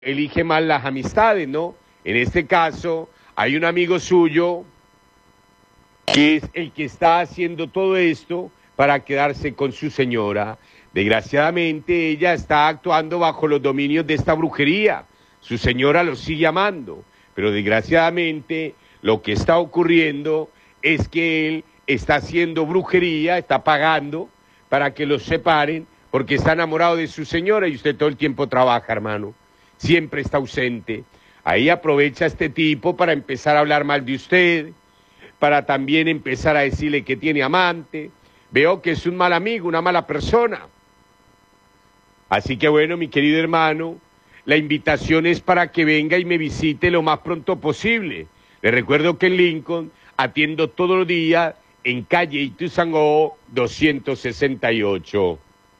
elige mal las amistades, ¿no? En este caso, hay un amigo suyo que es el que está haciendo todo esto para quedarse con su señora. Desgraciadamente, ella está actuando bajo los dominios de esta brujería. Su señora lo sigue amando, pero desgraciadamente lo que está ocurriendo es que él está haciendo brujería, está pagando para que los separen porque está enamorado de su señora y usted todo el tiempo trabaja, hermano. Siempre está ausente. Ahí aprovecha este tipo para empezar a hablar mal de usted, para también empezar a decirle que tiene amante. Veo que es un mal amigo, una mala persona. Así que bueno, mi querido hermano, la invitación es para que venga y me visite lo más pronto posible. Le recuerdo que en Lincoln atiendo todos los días en calle Ituzaingó 268.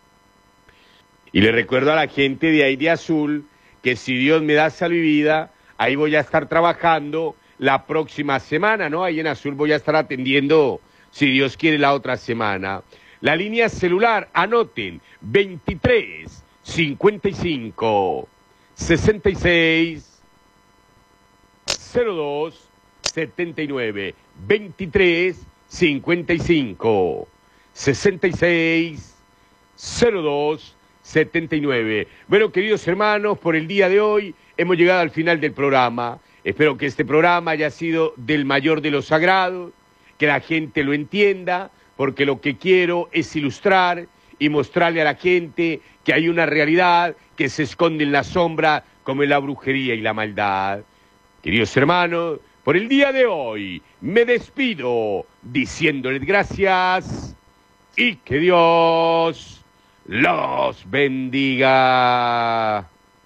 Y le recuerdo a la gente de ahí de Azul que si Dios me da salud y vida, ahí voy a estar trabajando la próxima semana, ¿no? Ahí en Azul voy a estar atendiendo, si Dios quiere, la otra semana. La línea celular, anoten, 23 55 66 02 79, 23 55 66 02 79. Bueno, queridos hermanos, por el día de hoy hemos llegado al final del programa. Espero que este programa haya sido del mayor de los sagrados, que la gente lo entienda, porque lo que quiero es ilustrar y mostrarle a la gente que hay una realidad que se esconde en la sombra, como en la brujería y la maldad. Queridos hermanos, por el día de hoy me despido diciéndoles gracias y que Dios los bendiga.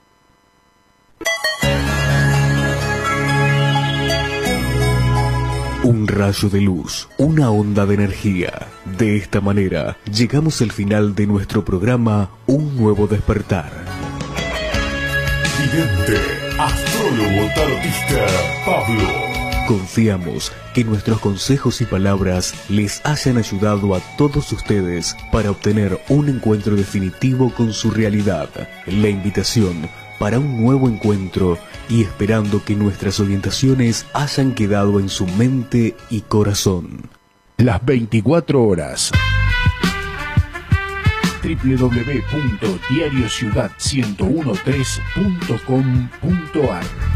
Un rayo de luz, una onda de energía. De esta manera, llegamos al final de nuestro programa Un Nuevo Despertar. Vidente, astrólogo, tarotista, Pablo. Confiamos que nuestros consejos y palabras les hayan ayudado a todos ustedes para obtener un encuentro definitivo con su realidad. La invitación para un nuevo encuentro y esperando que nuestras orientaciones hayan quedado en su mente y corazón. Las 24 horas. www.diariociudad1013.com.ar